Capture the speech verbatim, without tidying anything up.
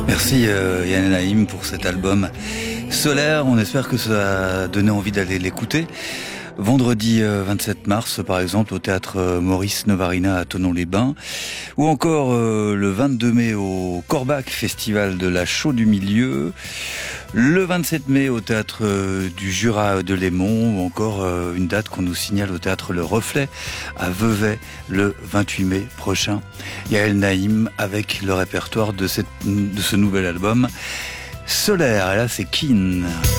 Merci euh, Yael Naïm pour cet album Solaire. On espère que ça a donné envie d'aller l'écouter. Vendredi euh, vingt-sept mars, par exemple, au théâtre euh, Maurice Novarina à Thonon-les-Bains, ou encore euh, le vingt-deux mai au Corbac, festival de la Chaux du Milieu, le vingt-sept mai au théâtre euh, du Jura de Lémont, ou encore euh, une date qu'on nous signale au théâtre Le Reflet à Vevey le vingt-huit mai prochain. Yael Naïm avec le répertoire de, cette, de ce nouvel album Solaire. Et là, c'est Keane.